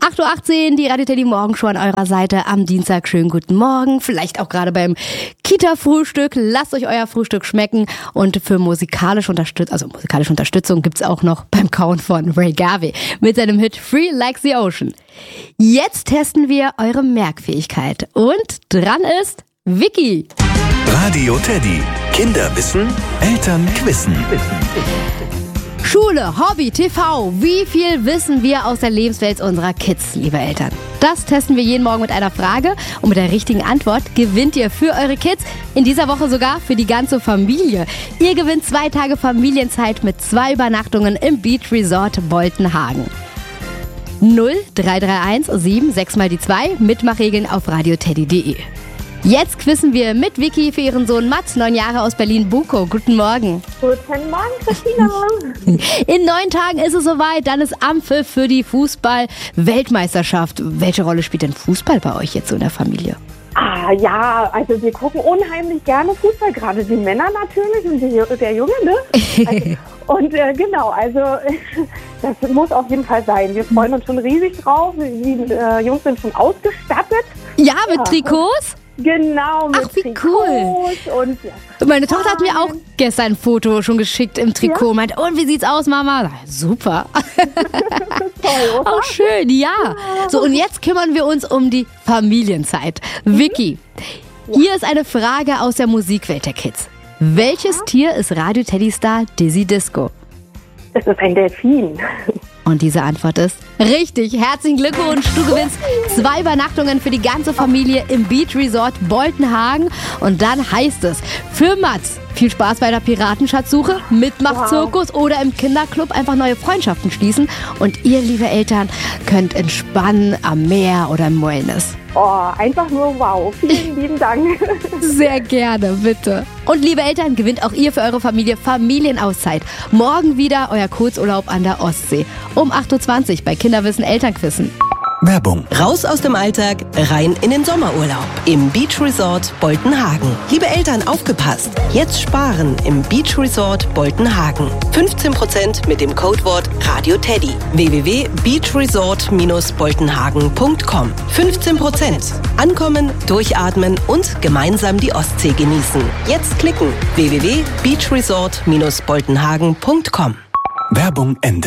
8.18 Uhr, die Radio Teddy Morgenshow an eurer Seite am Dienstag. Schönen guten Morgen, vielleicht auch gerade beim Kita-Frühstück. Lasst euch euer Frühstück schmecken und für musikalische Unterstützung gibt's auch noch beim Kauen von Ray Garvey mit seinem Hit Free Like the Ocean. Jetzt testen wir eure Merkfähigkeit und dran ist Vicky. Radio Teddy. Kinder wissen, Eltern quissen. Schule, Hobby, TV, wie viel wissen wir aus der Lebenswelt unserer Kids, liebe Eltern? Das testen wir jeden Morgen mit einer Frage und mit der richtigen Antwort gewinnt ihr für eure Kids, in dieser Woche sogar für die ganze Familie. Ihr gewinnt 2 Tage Familienzeit mit 2 Übernachtungen im Beach Resort Boltenhagen. 0331 76 mal die 2, Mitmachregeln auf radioteddy.de. Jetzt quissen wir mit Vicky für ihren Sohn Mats, 9 Jahre aus Berlin-Bukow. Guten Morgen. Guten Morgen, Christina. In 9 Tagen ist es soweit, dann ist Anpfiff für die Fußball-Weltmeisterschaft. Welche Rolle spielt denn Fußball bei euch jetzt so in der Familie? Ja, also wir gucken unheimlich gerne Fußball, gerade die Männer natürlich und der Junge, ne? Genau, das muss auf jeden Fall sein. Wir freuen uns schon riesig drauf. Die Jungs sind schon ausgestattet. Ja, mit Trikots? Genau, mit Trikots. Cool. Und meine Tochter hat mir auch gestern ein Foto schon geschickt im Trikot. Meint, und wie sieht's aus, Mama? Super. Toll, oder? Auch schön, ja. So, und jetzt kümmern wir uns um die Familienzeit. Vicky, hier ist eine Frage aus der Musikwelt der Kids. Welches Tier ist Radio Teddy Star Dizzy Disco? Es ist ein Delfin. Und diese Antwort ist richtig. Herzlichen Glückwunsch. Du gewinnst 2 Übernachtungen für die ganze Familie im Beach Resort Boltenhagen. Und dann heißt es für Mats viel Spaß bei der Piratenschatzsuche, Mitmachzirkus oder im Kinderclub einfach neue Freundschaften schließen. Und ihr, liebe Eltern, könnt entspannen am Meer oder im Wellness. Einfach nur wow. Vielen lieben Dank. Sehr gerne, bitte. Und liebe Eltern, gewinnt auch ihr für eure Familie Familienauszeit. Morgen wieder euer Kurzurlaub an der Ostsee. Um 8.20 Uhr bei Kinderwissen Elternquissen. Werbung. Raus aus dem Alltag, rein in den Sommerurlaub im Beach Resort Boltenhagen. Liebe Eltern, aufgepasst! Jetzt sparen im Beach Resort Boltenhagen. 15% mit dem Codewort Radio Teddy. www.beachresort-boltenhagen.com. 15%. Ankommen, durchatmen und gemeinsam die Ostsee genießen. Jetzt klicken. www.beachresort-boltenhagen.com. Werbung Ende.